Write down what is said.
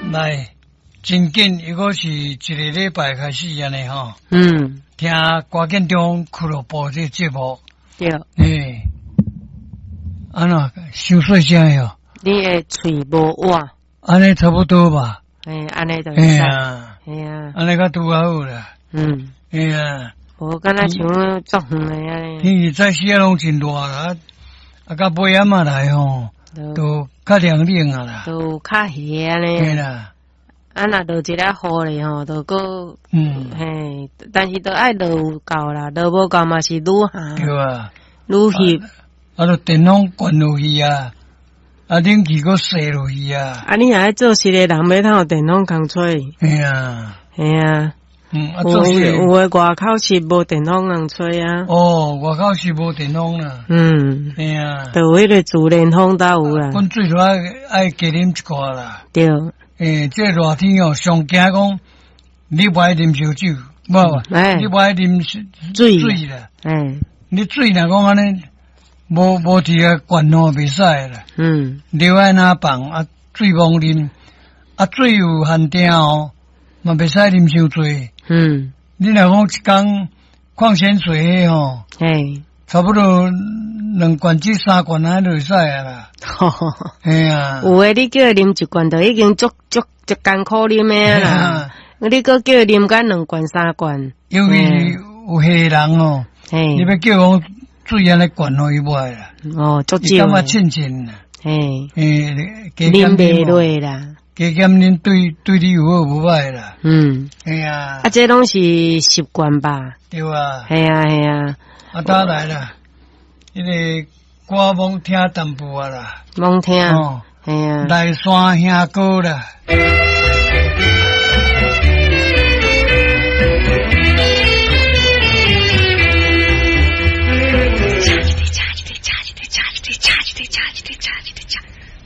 来，真紧，如果是一个礼拜开始安尼吼，听歌建中俱乐部这节目， 对， 安那伤细声哟， 你的嘴无歪， 安尼差不多吧？ 安尼就会使， 安尼较拄好啦， 无敢若像作远的安尼， 天气早时啊拢真热啦，到尾暗啊来吼，都较凉冷啊啦， 都较热安尼， 对啦。 若落一个雨咧吼，都个但是都爱落有够啦，落无够嘛是愈下， 对啊， 愈翕， 就电风关落去啊，冷气个熄落去啊。 你若爱做事的人要通电风空吹， 嘿啊， 有诶外口是无电风通吹啊。 外口是无电风啦。嘿啊， 就迄个自然风倒有啦。 阮最多爱加啉一寡啦。 对。 这热天哦，上惊讲你不爱啉烧酒，你不爱啉水啦。你水若讲安尼，无伫个灌吼袂使啦。留在那放水忘啉，水有限定哦，嘛袂使啉伤多。你若讲一工矿泉水吼，差不多2罐至3罐安就会使啊啦。 有诶，你叫伊啉一罐，就已经足艰苦啉诶啦。你搁叫伊啉甲2罐3罐， 尤其有黑人哦，你要叫讲水安尼灌互伊袂啦。 足少。 伊感觉清清啦。 啉袂落啦。 加减啉对你有好无歹啦。这拢是习惯吧。 对啊。 系啊。 当来啦，迄个歌罔听淡薄啊啦。 罔听。 来山兄哥啦。